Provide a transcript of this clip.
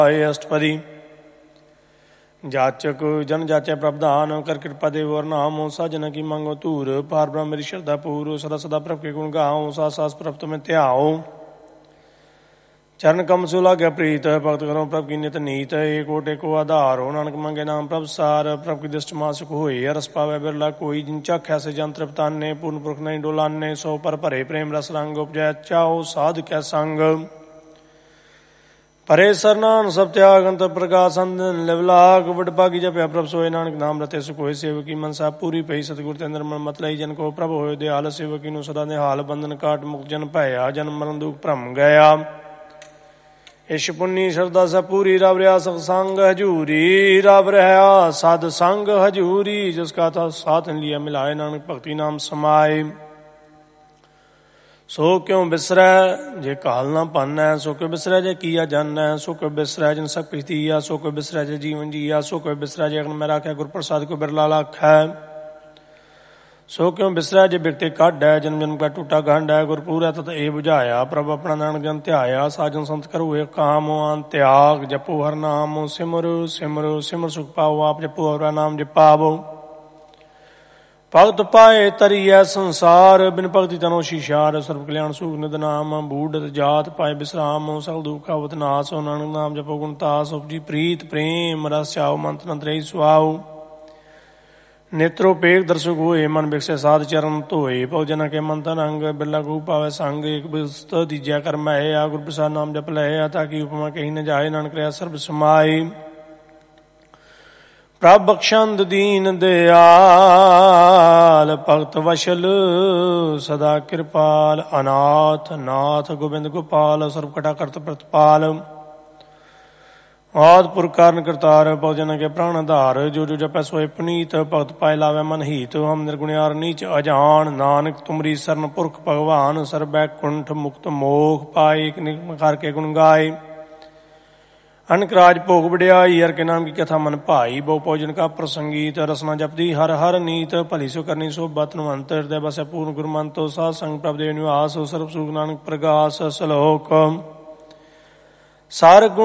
ਅਸ਼ਟਪਦੀ। जाचक जन जाचे प्रभधान कर कृपा देव और नाम साजन की मंगो तूर पार ब्रह्म मेरी श्रद्धा पूर सदा सदा प्रभ के गुण गाओ सास सास प्रभ तुम्हें त्याओ चरण कम सुला गया प्रीत भक्त करो प्रभ की नित नीत एक ओटे को आधार हो नानक मंगे नाम प्रभ सार प्रभ की दृष्ट मासुक होए रस पावे बिरला कोई जिन चाख्या से जंत्र ताने पूर्ण पुरख नहीं डोलाने सो पर भरे प्रेम रस रंग उपजय चाओ साध कै संग परे सरनान सब त्याग अंत प्रकाश लिवलाग वडभागी जपया प्रभ सोए नानक नाम रते सुख होए सेवकी मनसा पूरी पई सतगुर ते अंदर मन मत लई जन को प्रभ होए दयाल सेवकी नु सदा निहाल बंधन काट मुक्त जन भया जन मरण दुख भ्रम गया इश पुन्नी श्रद्धा स पूरी रब रहा सत्संग हजूरी रब रहा साध संग हजूरी जिसका था साथ लिया मिलाए नानक भक्ति नाम समाए सो क्यों बिसरै जे काल ना पाना सो क्यों बिसरै जे किया जाना सो क्यों बिसरै जिन सब कुछ दिया सो क्यों बिसरै जे जीवन जिया सो क्यों बिसरै जे अग्न में राख्या गुर प्रसाद को बिरला लाख है सो क्यों बिसरै जे बिरते काढ है जन्म जन्म का टूटा गंढ है गुरपुर है तत ए बुझाया प्रभ अपना नानक जन ध्याया साजन संत करो एक काम आन त्याग जपो हर नाम सिमर सिमर सिमर सुख पाओ आप जपो हर नाम जपावो भगत पाए तरिय संसार बिन भगति तनो शीशार सर्व कल्याण सुख निद नाम बूढ़ जात पाए विश्राम सकल दुख आवत नास नानक नाम जपो गुण तास उपजी प्रीत प्रेम रस चाओ मंत्र नंत्र सुआओ नेत्रो पेग दर्शक होए मन बिकसे साध चरण धोए भोजन के मंत्र अंग बिरला गु पावे संग एक बिस्त दीजया कर मैं आ गुर प्रसाद नाम जप लय ताकि उपमा कहीं न जाए नानक रहा सर्व समाए प्रभ बख्शंद दीन दयाल भगत वशल सदा कृपाल अनाथ नाथ गोविंद गोपाल सर्व कटा करत प्रतिपाल आदपुर कारण करतार भोजन के प्राण धार जो जो जपै सोए पुनीत भगत पाए लावे मन हीत हम निर्गुण्यार नीच अजान नानक तुमरी शरण पुरख भगवान सर्व कुंठ मुक्त मोख पाए एक निकार के गुण गाए अनकराज भोग बड़ियाई हर के नाम की कथा मन भाई बहु भोजन का प्रसंगीत रसना जपदी हर हर नीत भली सो करनी सो बतनवंत हृदय बस पूर्ण गुरमंतो साध संग प्रभ देव निवास सर्व सुख नानक प्रगास सलोक सार